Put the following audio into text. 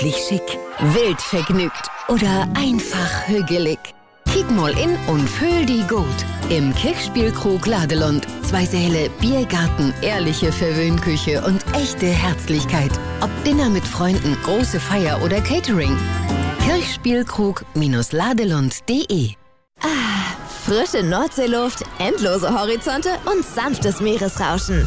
wirklich schick, wild vergnügt oder einfach hügelig. Kick mal in und fühl die gut. Im Kirchspielkrug Ladelund. 2 Säle, Biergarten, ehrliche Verwöhnküche und echte Herzlichkeit. Ob Dinner mit Freunden, große Feier oder Catering. Kirchspielkrug-ladelund.de. Frische Nordseeluft, endlose Horizonte und sanftes Meeresrauschen.